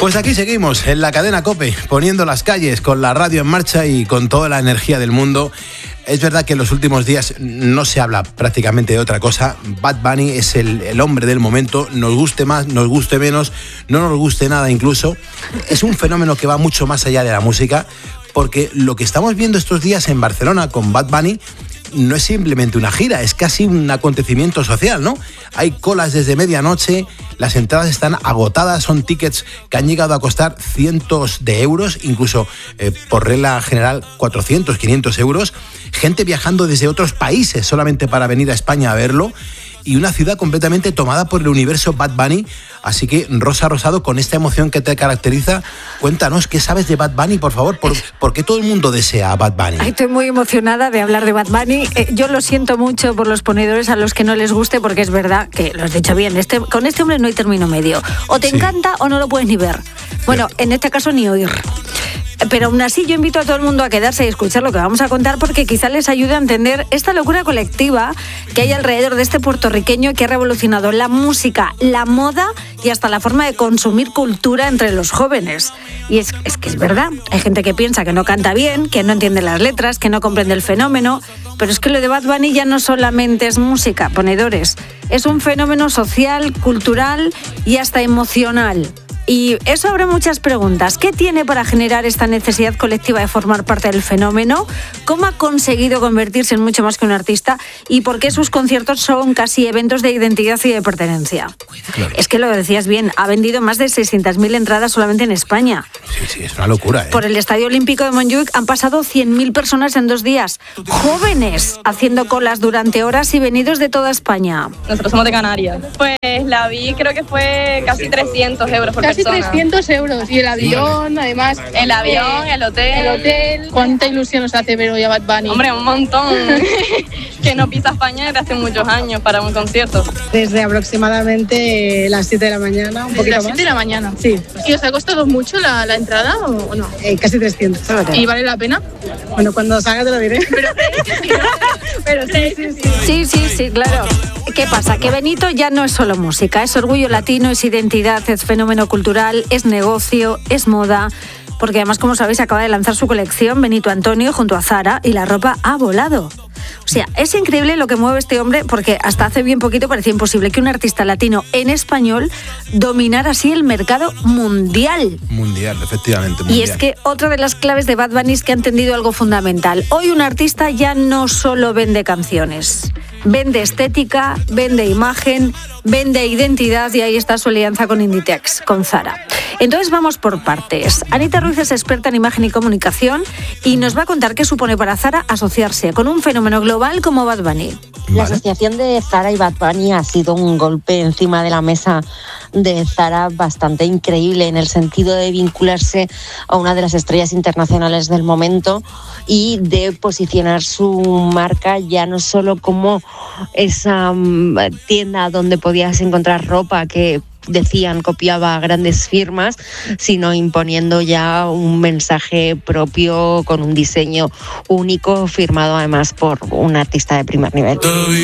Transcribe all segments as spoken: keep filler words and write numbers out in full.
Pues aquí seguimos, en la cadena COPE, poniendo las calles, con la radio en marcha y con toda la energía del mundo. Es verdad que en los últimos días no se habla prácticamente de otra cosa. Bad Bunny es el, el hombre del momento, nos guste más, nos guste menos, no nos guste nada incluso. Es un fenómeno que va mucho más allá de la música, porque lo que estamos viendo estos días en Barcelona con Bad Bunny no es simplemente una gira, es casi un acontecimiento social, ¿no? Hay colas desde medianoche, las entradas están agotadas, son tickets que han llegado a costar cientos de euros, incluso eh, por regla general cuatrocientos, quinientos euros, gente viajando desde otros países solamente para venir a España a verlo, y una ciudad completamente tomada por el universo Bad Bunny. Así que, Rosa Rosado, con esta emoción que te caracteriza, cuéntanos, ¿qué sabes de Bad Bunny, por favor? ¿Por, ¿por qué todo el mundo desea a Bad Bunny? Ay, estoy muy emocionada de hablar de Bad Bunny. Eh, yo lo siento mucho por los ponedores a los que no les guste, porque es verdad que lo has dicho bien, este, con este hombre no hay término medio. O te sí. encanta o no lo puedes ni ver. Bueno, en este caso ni oír. Pero aún así yo invito a todo el mundo a quedarse y escuchar lo que vamos a contar, porque quizá les ayude a entender esta locura colectiva que hay alrededor de este puertorriqueño que ha revolucionado la música, la moda y hasta la forma de consumir cultura entre los jóvenes. Y es, es que es verdad, hay gente que piensa que no canta bien, que no entiende las letras, que no comprende el fenómeno, pero es que lo de Bad Bunny ya no solamente es música, ponedores, es un fenómeno social, cultural y hasta emocional. Y eso abre muchas preguntas. ¿Qué tiene para generar esta necesidad colectiva de formar parte del fenómeno? ¿Cómo ha conseguido convertirse en mucho más que un artista? ¿Y por qué sus conciertos son casi eventos de identidad y de pertenencia? Claro. Es que lo decías bien, ha vendido más de seiscientas mil entradas solamente en España. Sí, sí, es una locura, ¿eh? Por el Estadio Olímpico de Montjuic han pasado cien mil personas en dos días. Jóvenes haciendo colas durante horas y venidos de toda España. Nosotros somos de Canarias. Pues la vi, creo que fue casi trescientos euros por persona. Casi trescientos euros. Y el avión, además. El avión, el hotel. El hotel. ¿Cuánta ilusión nos hace ver hoy a Bad Bunny? Hombre, un montón. Que no pisa España desde hace muchos años para un concierto. Desde aproximadamente las siete de la mañana, un Desde poquito las más. siete de la mañana. Sí. ¿Y os ha costado mucho la, la entrada o no? Eh, casi trescientos. ¿Y vale la pena? Bueno, cuando salga te lo diré. Pero, Pero sí, sí, sí. Sí, sí, sí, claro. ¿Qué pasa? Que Benito ya no es solo música, es orgullo latino, es identidad, es fenómeno cultural, es negocio, es moda. Porque además, como sabéis, acaba de lanzar su colección Benito Antonio junto a Zara y la ropa ha volado. O sea, es increíble lo que mueve este hombre, porque hasta hace bien poquito parecía imposible que un artista latino en español dominara así el mercado mundial. Mundial, efectivamente, mundial. Y es que otra de las claves de Bad Bunny es que ha entendido algo fundamental. Hoy un artista ya no solo vende canciones, vende estética, vende imagen, vende identidad, y ahí está su alianza con Inditex, con Zara. Entonces vamos por partes. Anita Ruiz es experta en imagen y comunicación y nos va a contar qué supone para Zara asociarse con un fenómeno global como Bad Bunny. La asociación de Zara y Bad Bunny ha sido un golpe encima de la mesa de Zara bastante increíble, en el sentido de vincularse a una de las estrellas internacionales del momento y de posicionar su marca ya no solo como esa um, tienda donde podías encontrar ropa que decían copiaba a grandes firmas, sino imponiendo ya un mensaje propio con un diseño único, firmado además por un artista de primer nivel.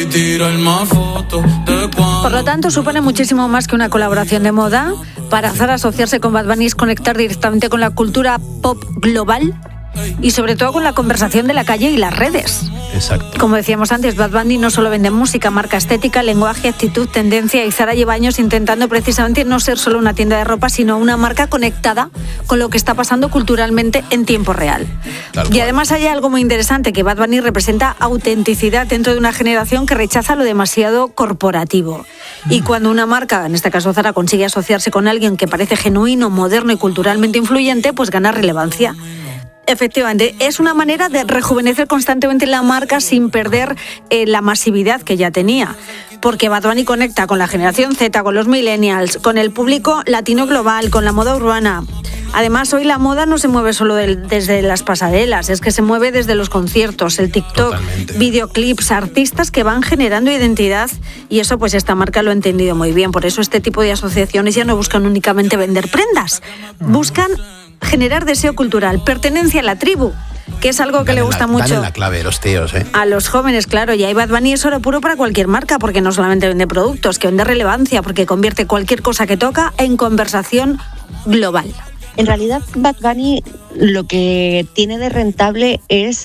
Por lo tanto, supone muchísimo más que una colaboración de moda. Para Zara, asociarse con Bad Bunny es conectar directamente con la cultura pop global y sobre todo con la conversación de la calle y las redes. Exacto. Como decíamos antes, Bad Bunny no solo vende música, marca estética, lenguaje, actitud, tendencia, y Zara lleva años intentando precisamente no ser solo una tienda de ropa, sino una marca conectada con lo que está pasando culturalmente en tiempo real. Y además hay algo muy interesante, que Bad Bunny representa autenticidad dentro de una generación que rechaza lo demasiado corporativo. Y cuando una marca, en este caso Zara, consigue asociarse con alguien que parece genuino, moderno y culturalmente influyente, pues gana relevancia. Efectivamente, es una manera de rejuvenecer constantemente la marca sin perder eh, la masividad que ya tenía. Porque Bad Bunny conecta con la generación Z, con los millennials, con el público latino global, con la moda urbana. Además, hoy la moda no se mueve solo del, desde las pasarelas, es que se mueve desde los conciertos, el TikTok, Totalmente. videoclips, artistas que van generando identidad, y eso pues esta marca lo ha entendido muy bien. Por eso este tipo de asociaciones ya no buscan únicamente vender prendas, buscan generar deseo cultural, pertenencia a la tribu, que es algo que dale le gusta la, mucho dale la clave, los tíos, ¿eh? a los jóvenes, claro. Y ahí Bad Bunny es oro puro para cualquier marca, porque no solamente vende productos, que vende relevancia, porque convierte cualquier cosa que toca en conversación global. En realidad, Bad Bunny lo que tiene de rentable es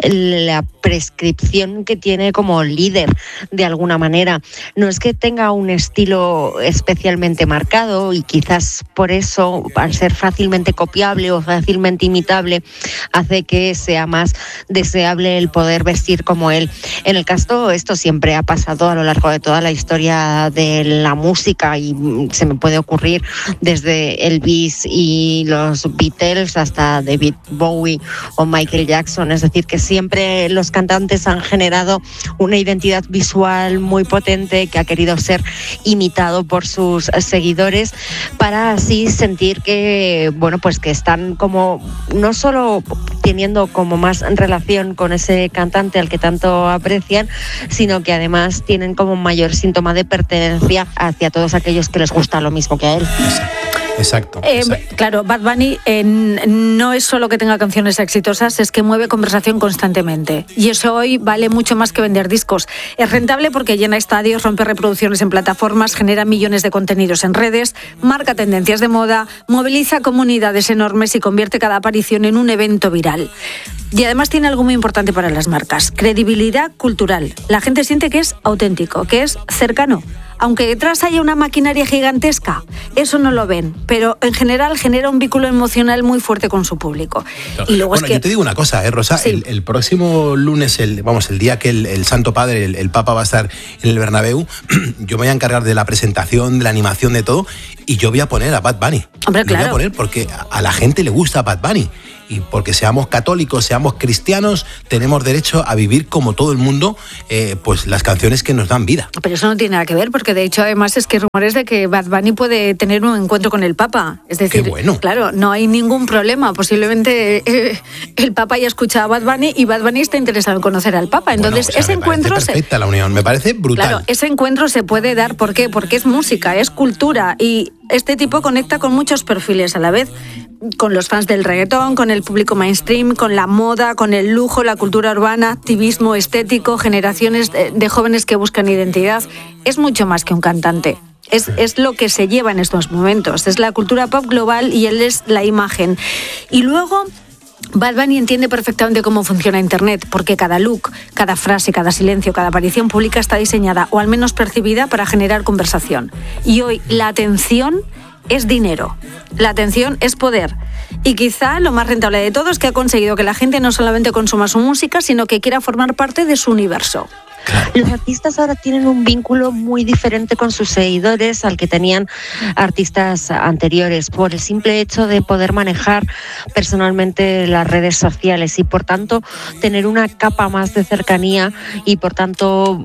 la prescripción que tiene como líder, de alguna manera. No es que tenga un estilo especialmente marcado y quizás por eso, al ser fácilmente copiable o fácilmente imitable, hace que sea más deseable el poder vestir como él. En el caso, esto siempre ha pasado a lo largo de toda la historia de la música y se me puede ocurrir desde Elvis y los Beatles hasta David Bowie o Michael Jackson. Es decir, que siempre los cantantes han generado una identidad visual muy potente que ha querido ser imitado por sus seguidores para así sentir que, bueno, pues que están como no solo teniendo como más relación con ese cantante al que tanto aprecian, sino que además tienen como un mayor síntoma de pertenencia hacia todos aquellos que les gusta lo mismo que a él. Exacto. Eh, exacto. Claro, Bad Bunny eh, no es solo que tenga canciones exitosas, es que mueve conversación constantemente. Y eso hoy vale mucho más que vender discos. Es rentable porque llena estadios, rompe reproducciones en plataformas, genera millones de contenidos en redes, marca tendencias de moda, moviliza comunidades enormes y convierte cada aparición en un evento viral. Y además tiene algo muy importante para las marcas: credibilidad cultural. La gente siente que es auténtico, que es cercano. Aunque detrás haya una maquinaria gigantesca, eso no lo ven, pero en general genera un vínculo emocional muy fuerte con su público. Claro. Y luego bueno, es que... yo te digo una cosa, ¿eh, Rosa? Sí. El, el próximo lunes, el, vamos, el día que el, el Santo Padre, el, el Papa va a estar en el Bernabéu, yo me voy a encargar de la presentación, de la animación, de todo, y yo voy a poner a Bad Bunny. Hombre, lo claro. voy a poner porque a la gente le gusta Bad Bunny. Y porque seamos católicos, seamos cristianos, tenemos derecho a vivir como todo el mundo, eh, pues las canciones que nos dan vida. Pero eso no tiene nada que ver, porque de hecho además es que hay rumores de que Bad Bunny puede tener un encuentro con el Papa. Es decir, Qué bueno. Claro, no hay ningún problema. Posiblemente eh, el Papa haya escuchado a Bad Bunny y Bad Bunny está interesado en conocer al Papa. Entonces, Bueno, o sea, ese me encuentro... parece perfecta se... la unión, me parece brutal. Claro, ese encuentro se puede dar, ¿por qué? Porque es música, es cultura, y este tipo conecta con muchos perfiles a la vez, con los fans del reggaetón, con el público mainstream, con la moda, con el lujo, la cultura urbana, activismo estético, generaciones de, de jóvenes que buscan identidad. Es mucho más que un cantante. Es, es lo que se lleva en estos momentos. Es la cultura pop global y él es la imagen. Y luego... Bad Bunny entiende perfectamente cómo funciona Internet, porque cada look, cada frase, cada silencio, cada aparición pública está diseñada, o al menos percibida, para generar conversación. Y hoy la atención es dinero, la atención es poder. Y quizá lo más rentable de todo es que ha conseguido que la gente no solamente consuma su música, sino que quiera formar parte de su universo. Claro. Los artistas ahora tienen un vínculo muy diferente con sus seguidores al que tenían artistas anteriores, por el simple hecho de poder manejar personalmente las redes sociales y por tanto tener una capa más de cercanía y por tanto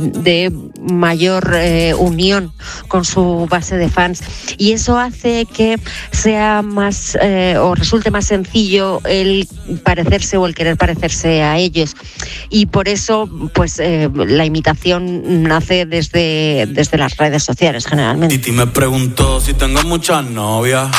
de mayor eh, unión con su base de fans. Y eso hace que sea más eh, o resulte más sencillo el parecerse o el querer parecerse a ellos. Y por eso, pues eh, la imitación nace desde, desde las redes sociales generalmente. Titi me preguntó si tengo muchas novias.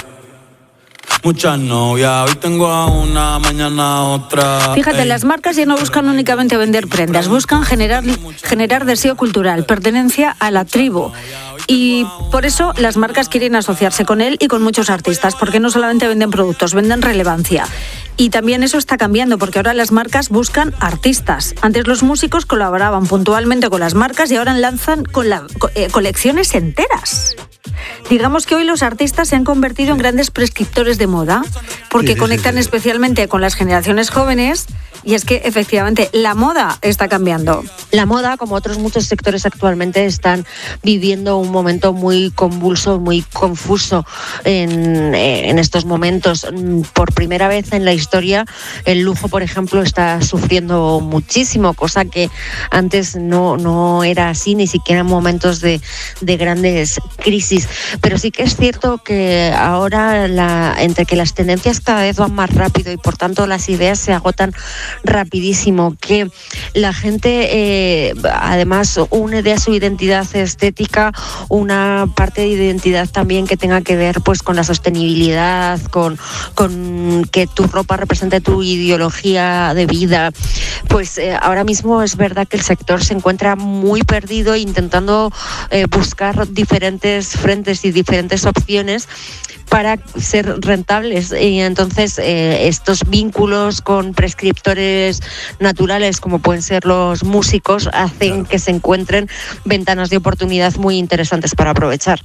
Muchas novias, hoy tengo a una, mañana a otra. Fíjate, las marcas ya no buscan únicamente vender prendas, buscan generar, generar deseo cultural, pertenencia a la tribu. Y por eso las marcas quieren asociarse con él y con muchos artistas, porque no solamente venden productos, venden relevancia. Y también eso está cambiando, porque ahora las marcas buscan artistas. Antes los músicos colaboraban puntualmente con las marcas y ahora lanzan con la, eh, colecciones enteras. Digamos que hoy los artistas se han convertido en grandes prescriptores de moda, porque sí, sí, conectan sí, sí. especialmente con las generaciones jóvenes, y es que efectivamente la moda está cambiando. La moda, como otros muchos sectores actualmente, están viviendo un momento muy convulso, muy confuso en, en estos momentos. Por primera vez en la historia, el lujo, por ejemplo, está sufriendo muchísimo, cosa que antes no, no era así, ni siquiera en momentos de, de grandes crisis. Pero sí que es cierto que ahora, la, entre que las tendencias cada vez van más rápido y por tanto las ideas se agotan rapidísimo, que la gente eh, además une de su identidad estética una parte de identidad también que tenga que ver pues con la sostenibilidad, con, con que tu ropa represente tu ideología de vida. Pues eh, ahora mismo es verdad que el sector se encuentra muy perdido intentando eh, buscar diferentes frentes y diferentes opciones, para ser rentables, y entonces eh, estos vínculos con prescriptores naturales como pueden ser los músicos hacen claro. que se encuentren ventanas de oportunidad muy interesantes para aprovechar.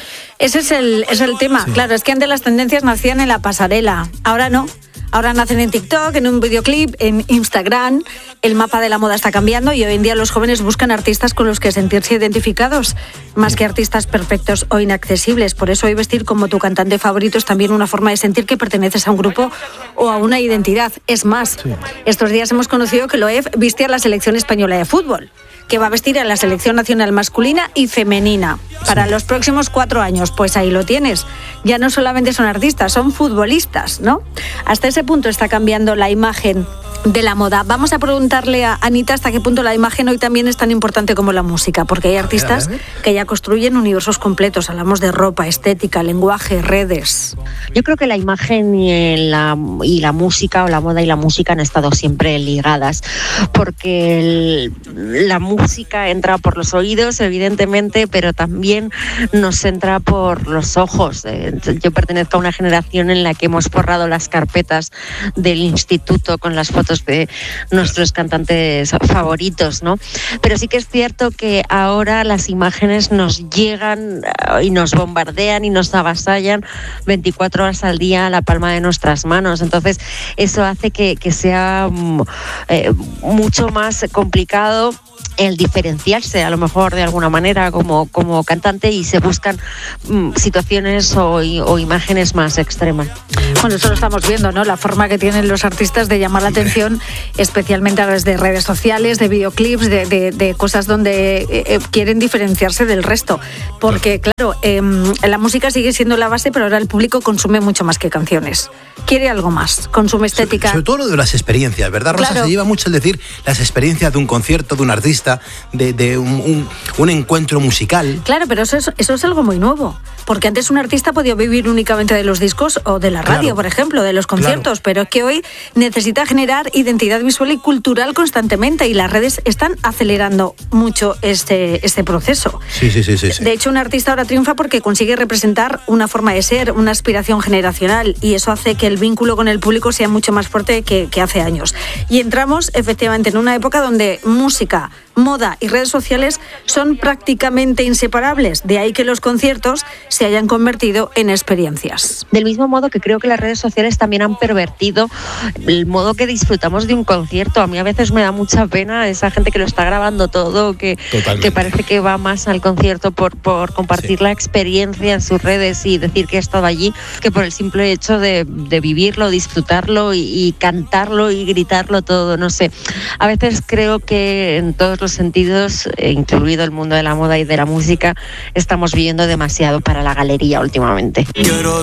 Ese es el, es el tema, sí. Claro, es que antes las tendencias nacían en la pasarela, ahora no. Ahora nacen en TikTok, en un videoclip, en Instagram. El mapa de la moda está cambiando y hoy en día los jóvenes buscan artistas con los que sentirse identificados, más que artistas perfectos o inaccesibles. Por eso hoy vestir como tu cantante favorito es también una forma de sentir que perteneces a un grupo o a una identidad. Es más, sí. Estos días hemos conocido que Loef viste a la selección española de fútbol, que va a vestir a la selección nacional masculina y femenina para sí. los próximos cuatro años. Pues ahí lo tienes. Ya no solamente son artistas, son futbolistas, ¿no? Hasta ese punto está cambiando la imagen de la moda. Vamos a preguntarle a Anita hasta qué punto la imagen hoy también es tan importante como la música, porque hay artistas que ya construyen universos completos. Hablamos de ropa, estética, lenguaje, redes. Yo creo que la imagen y la, y la música, o la moda y la música, han estado siempre ligadas, porque el, la música entra por los oídos, evidentemente, pero también nos entra por los ojos. Yo pertenezco a una generación en la que hemos forrado las carpetas del instituto con las fotos de nuestros cantantes favoritos, ¿no? Pero sí que es cierto que ahora las imágenes nos llegan y nos bombardean y nos avasallan veinticuatro horas al día a la palma de nuestras manos. Entonces eso hace que, que sea eh, mucho más complicado el diferenciarse a lo mejor de alguna manera como, como cantante, y se buscan mm, situaciones o, o imágenes más extremas. Bueno, eso lo estamos viendo, ¿no? La forma que tienen los artistas de llamar la atención, especialmente a través de redes sociales, de videoclips, de, de, de cosas donde eh, quieren diferenciarse del resto. Porque, claro, eh, la música sigue siendo la base, pero ahora el público consume mucho más que canciones. Quiere algo más, consume estética. Sobre, sobre todo lo de las experiencias, ¿verdad, Rosa? Claro. Se lleva mucho el decir las experiencias de un concierto, de un artista, de, de un, un, un encuentro musical. Claro, pero eso es, eso es algo muy nuevo, porque antes un artista podía vivir únicamente de los discos o de la radio, claro, por ejemplo, de los conciertos, claro, pero es que hoy necesita generar identidad visual y cultural constantemente, y las redes están acelerando mucho este, este proceso. Sí, sí, sí, sí, sí. De hecho, un artista ahora triunfa porque consigue representar una forma de ser, una aspiración generacional, y eso hace que el vínculo con el público sea mucho más fuerte que, que hace años. Y entramos efectivamente en una época donde música, moda y redes sociales son prácticamente inseparables. De ahí que los conciertos se hayan convertido en experiencias. Del mismo modo que creo que las redes sociales también han pervertido el modo que disfrutamos de un concierto. A mí a veces me da mucha pena esa gente que lo está grabando todo, que, que parece que va más al concierto por, por compartir sí. la experiencia en sus redes y decir que ha estado allí, que por el simple hecho de, de vivirlo, disfrutarlo y, y cantarlo y gritarlo todo. No sé, a veces creo que en todos los sentidos, incluido el mundo de la moda y de la música, estamos viviendo demasiado para la galería últimamente.